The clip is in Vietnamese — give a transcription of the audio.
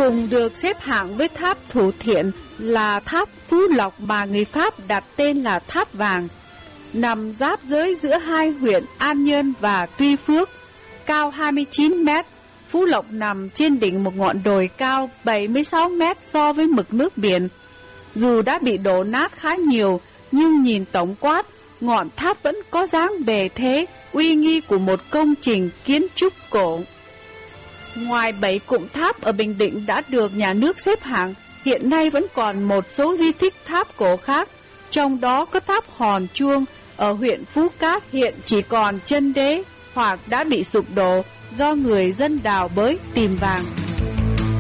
Cùng được xếp hạng với tháp Thủ Thiện là tháp Phú Lộc mà người Pháp đặt tên là Tháp Vàng, nằm giáp giới giữa hai huyện An Nhơn và Tuy Phước, cao 29 mét. Phú Lộc nằm trên đỉnh một ngọn đồi cao 76 mét so với mực nước biển. Dù đã bị đổ nát khá nhiều, nhưng nhìn tổng quát, ngọn tháp vẫn có dáng bề thế, uy nghi của một công trình kiến trúc cổ. Ngoài 7 cụm tháp ở Bình Định đã được nhà nước xếp hạng, hiện nay vẫn còn một số di tích tháp cổ khác, trong đó có tháp Hòn Chuông ở huyện Phú Cát hiện chỉ còn chân đế hoặc đã bị sụp đổ do người dân đào bới tìm vàng.